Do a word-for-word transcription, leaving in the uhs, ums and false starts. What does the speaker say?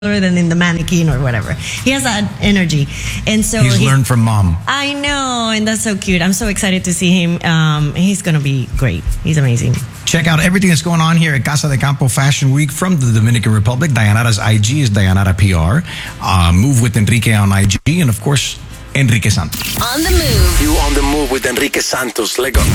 than in the mannequin or whatever. He has that energy, and so he's, he's learned from mom. I know, and that's so cute. I'm so excited to see him. Um, he's gonna be great. He's amazing. Check out everything that's going on here at Casa de Campo Fashion Week from the Dominican Republic. Dayanara's I G is Dayanara P R. Uh, move with Enrique on I G, and of course, Enrique Santos. On the move. You on the move with Enrique Santos. Let go.